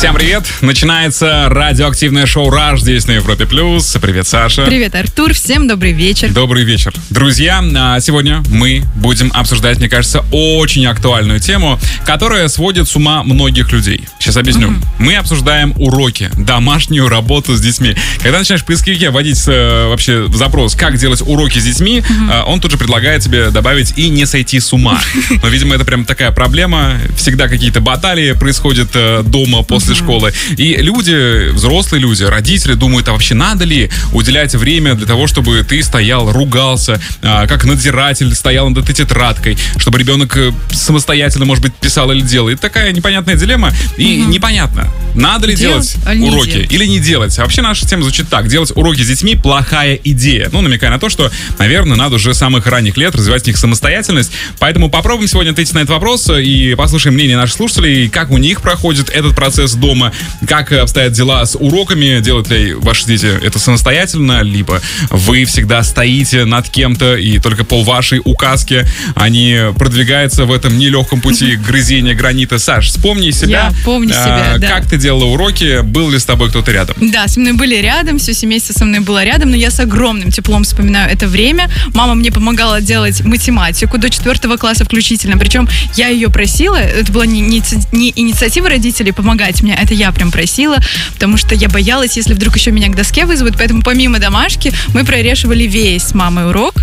Всем привет! Начинается радиоактивное шоу «Раш» здесь на Европе+. Привет, Саша. Привет, Артур. Всем добрый вечер. Добрый вечер. Друзья, сегодня мы будем обсуждать, мне кажется, очень актуальную тему, которая сводит с ума многих людей. Сейчас объясню. Мы обсуждаем уроки, домашнюю работу с детьми. Когда начинаешь в поисковике вводить вообще запрос, как делать уроки с детьми, он тут же предлагает тебе добавить и не сойти с ума. Но, видимо, это прям такая проблема. Всегда какие-то баталии происходят дома после школы. И люди, взрослые люди, родители думают, а вообще надо ли уделять время для того, чтобы ты стоял, ругался, как надзиратель стоял над этой тетрадкой, чтобы ребенок самостоятельно, может быть, писал или делал. Это такая непонятная дилемма. И непонятно, надо ли делать уроки или не делать. А вообще наша тема звучит так. Делать уроки с детьми — плохая идея. Ну, намекая на то, что, наверное, надо уже с самых ранних лет развивать в них самостоятельность. Поэтому попробуем сегодня ответить на этот вопрос и послушаем мнение наших слушателей, как у них проходит этот процесс дома, как обстоят дела с уроками, делают ли ваши дети это самостоятельно, либо вы всегда стоите над кем-то, и только по вашей указке они продвигаются в этом нелегком пути грызения гранита. Саш, вспомни себя. Я помню себя, да. Как ты делала уроки, был ли с тобой кто-то рядом? Да, со мной были рядом, все семейство со мной было рядом, но я с огромным теплом вспоминаю это время. Мама мне помогала делать математику до 4 класса включительно, причем я ее просила, это была не инициатива родителей помогать мне, это я прям просила, потому что я боялась, если вдруг еще меня к доске вызовут, поэтому помимо домашки мы прорешивали весь с мамой урок,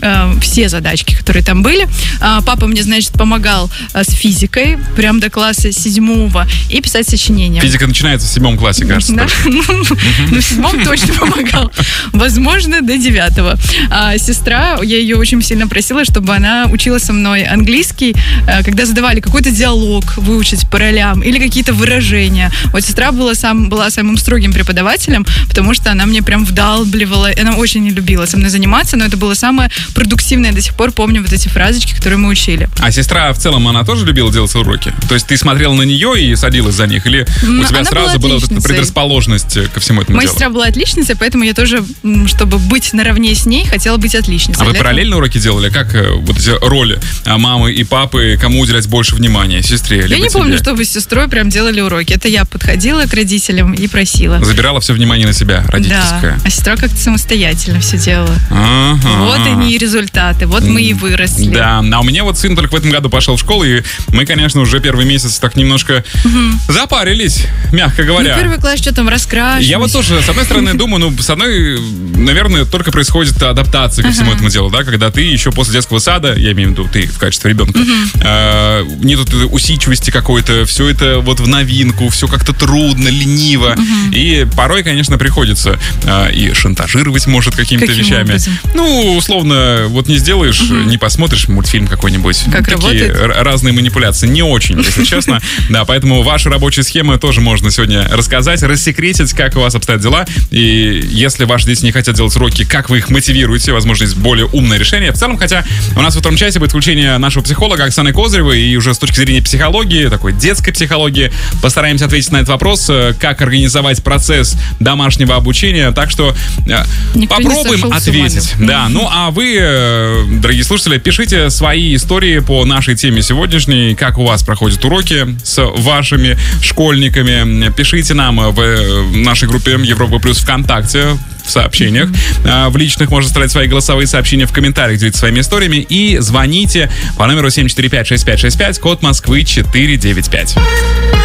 все задачки, которые там были. Папа мне, значит, помогал с физикой, прям до класса 7 и писать сочинения. Физика начинается в 7 классе, кажется. Да? Ну, в 7 точно помогал. Возможно, до 9. А сестра, я ее очень сильно просила, чтобы она учила со мной английский, когда задавали какой-то диалог выучить по ролям или какие-то выражения. Вот сестра была самым строгим преподавателем, потому что она мне прям вдалбливала. Она очень не любила со мной заниматься, но это было самое продуктивное. До сих пор помню вот эти фразочки, которые мы учили. А сестра в целом, она тоже любила делать уроки? То есть ты смотрела на нее и садилась за них? Или у тебя сразу была вот эта предрасположенность ко всему этому Моя делу? сестра была отличницей, поэтому я тоже, чтобы быть наравне с ней, хотела быть отличницей. А вы параллельно уроки делали? Как вот эти роли мамы и папы, кому уделять больше внимания? Сестре либо тебе? Я не помню, что вы с сестрой прям делали уроки. Это я подходила к родителям и просила. Забирала все внимание на себя, родительское. Да, а сестра как-то самостоятельно все делала. Вот они и результаты, вот мы и выросли. Да, а у меня вот сын только в этом году пошел в школу, и мы, конечно, уже первый месяц так немножко запарились, мягко говоря. Ну, первый класс, что там, раскрашивались. Я вот тоже, с одной стороны, думаю, с одной, наверное, только происходит адаптация ко всему этому делу, да, когда ты еще после детского сада, я имею в виду ты в качестве ребенка, нету усидчивости какой-то, все это вот в новинку, все как-то трудно, лениво, и порой, конечно, приходится и шантажировать, может, какими-то вещами. Образом? Ну, условно, вот не сделаешь, не посмотришь мультфильм какой-нибудь. Как такие работает? Разные манипуляции. Не очень, если честно. Да, поэтому ваши рабочие схемы тоже можно сегодня рассказать, рассекретить, как у вас обстоят дела. И если ваши дети не хотят делать уроки, как вы их мотивируете, возможно, есть более умное решение. В целом, хотя у нас во втором часе будет включение нашего психолога Оксаны Козыревой, и уже с точки зрения психологии, такой детской психологии, постараемся ответить на этот вопрос, как организовать процесс домашнего обучения. Так что попробуем ответить. Да, ну а вы, дорогие слушатели, пишите свои истории по нашей теме сегодняшней, как у вас проходят уроки с вашими школьниками. Пишите нам в нашей группе Европа Плюс ВКонтакте, в сообщениях. В личных можно оставлять свои голосовые сообщения в комментариях, делиться своими историями и звоните по номеру 745-6565, код Москвы 495.